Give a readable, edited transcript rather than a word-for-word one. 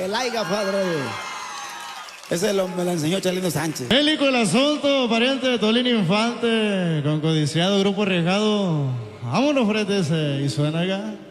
el aiga, padre. Ese me lo enseñó Chalino Sánchez. Bélico el asunto, pariente de Tolín Infante, con codiciado grupo arriesgado. Vámonos, frente ese, y suena acá.